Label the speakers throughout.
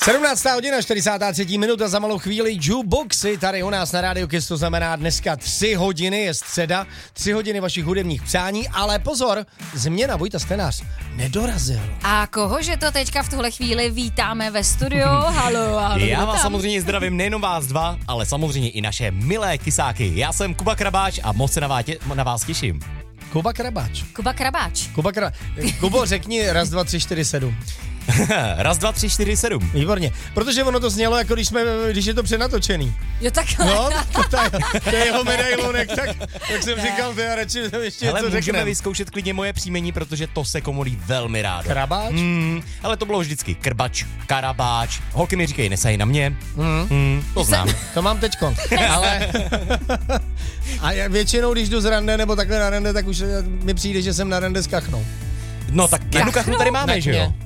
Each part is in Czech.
Speaker 1: 17. hodina, 43. minuta, za malou chvíli Jukeboxy tady u nás na Rádiu Kiss, to znamená dneska 3 hodiny, je středa, 3 hodiny vašich hudebních přání, ale pozor, změna, Vojta Stenář nedorazil.
Speaker 2: A kohože to teďka v tuhle chvíli vítáme ve studiu? Halo.
Speaker 3: Já vás samozřejmě zdravím, nejenom vás dva, ale samozřejmě i naše milé kysáky. Já jsem Kuba Krabáč a moc se na vás těším.
Speaker 1: Kuba Krabáč. Kubo, řekni 1, 2, 3, 4, 7.
Speaker 3: 1, 2, 3, 4, 7.
Speaker 1: Výborně, protože ono to znělo, jako když je to přenatočený.
Speaker 2: Jo, takhle.
Speaker 1: No, to je jeho medailonek, tak jsem říkal, to já radši ještě
Speaker 3: hele,
Speaker 1: něco
Speaker 3: můžeme
Speaker 1: řekneme.
Speaker 3: vyzkoušet klidně moje příjmení, protože to se komolí velmi rádo.
Speaker 1: Krabáč?
Speaker 3: Ale to bylo vždycky Krbač, Karabáč, holky mi říkají, nesají na mě. To znám.
Speaker 1: To mám teďkon, ale... A já většinou, když jdu z rande nebo takhle na rande, tak už mi přijde, že jsem na rande s kachnou.
Speaker 3: No tak jednu kachnu tady máme, že jo?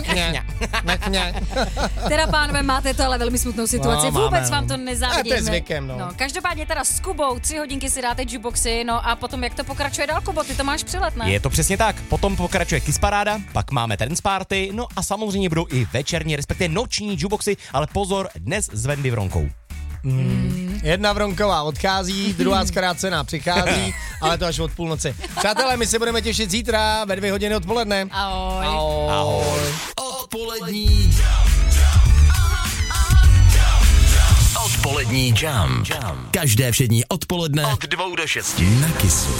Speaker 2: Teda, pánové, máte to ale velmi smutnou situaci.
Speaker 1: No,
Speaker 2: Vůbec
Speaker 1: máme,
Speaker 2: vám to nezávidím.
Speaker 1: A to je zvykem, no.
Speaker 2: Každopádně teda s Kubou 3 hodinky si dáte jukeboxy, no a potom jak to pokračuje dál, Kubo, ty to máš přilet, ne?
Speaker 3: Je to přesně tak. Potom pokračuje Kiss Paráda, pak máme Trance Party, no a samozřejmě budou i večerní, respektive noční jukeboxy, ale pozor, dnes s Wendy Vronkou.
Speaker 1: Jedna Vronková odchází, druhá zkrácená přichází, ale to až od půlnoci. Přátelé, my se budeme těšit zítra ve 2 hodiny odpoledne.
Speaker 2: Ahoj.
Speaker 3: Ahoj.
Speaker 4: Odpolední jam. Každé všední odpoledne od 2 do 6 na Kissu.